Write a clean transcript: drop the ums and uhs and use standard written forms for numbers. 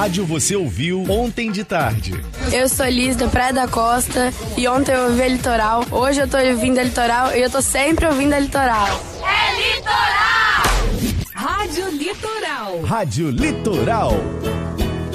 rádio você ouviu ontem de tarde? Eu sou Liz, da Praia da Costa, e ontem eu ouvi a Litoral. Hoje eu tô ouvindo a Litoral e eu tô sempre ouvindo a Litoral. É Litoral! Rádio Litoral. Rádio Litoral.